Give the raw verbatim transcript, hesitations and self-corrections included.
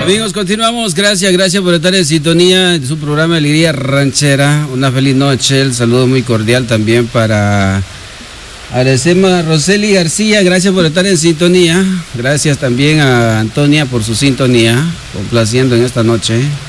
Amigos, continuamos. Gracias, gracias por estar en sintonía de su programa Alegría Ranchera. Una feliz noche. El saludo muy cordial también para agradecemos a Roseli García. Gracias por estar en sintonía. Gracias también a Antonia por su sintonía, complaciendo en esta noche.